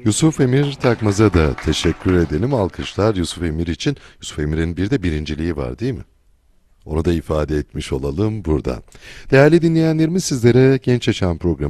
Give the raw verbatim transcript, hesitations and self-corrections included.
Yusuf Emir Takmaz'a da teşekkür edelim. Alkışlar Yusuf Emir için. Yusuf Emir'in bir de birinciliği var değil mi? Onu da ifade etmiş olalım burada. Değerli dinleyenlerimiz, sizlere Genç Yaşam programı